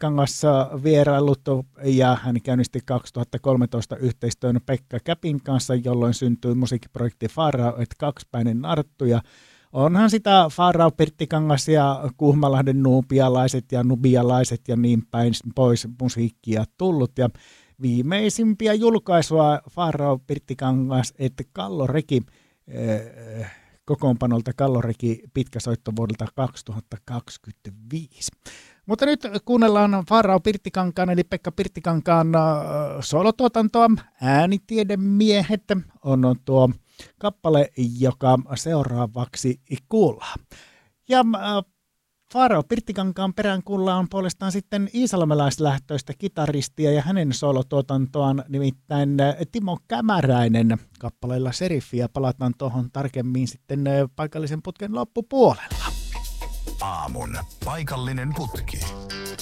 Pirttikangassa vierailut ja hän käynnisti 2013 yhteistyön Pekka Käpin kanssa, jolloin syntyi musiikkiprojekti Farao, et kaksipäinen narttu. Ja onhan sitä Farao, Pirttikangas ja Kuhmalahden nuubialaiset ja nubialaiset ja niin päin pois musiikkia tullut. Ja viimeisimpiä julkaisua Farao, Pirttikangas, että Kalloreki kokoonpanolta Kalloreki pitkäsoitto vuodelta 2025. Mutta nyt kuunnellaan Farao Pirttikankaan eli Pekka Pirttikankaan solotuotantoa. Äänitiedemiehet on tuo kappale, joka seuraavaksi kuullaan. Ja Farao Pirttikankaan perään kuullaan puolestaan sitten iisalmelaislähtöistä kitaristia ja hänen solotuotantoaan, nimittäin Timo Kämäräinen kappaleella Seriffi, ja palataan tuohon tarkemmin sitten paikallisen putken loppupuolella. Aamun paikallinen putki.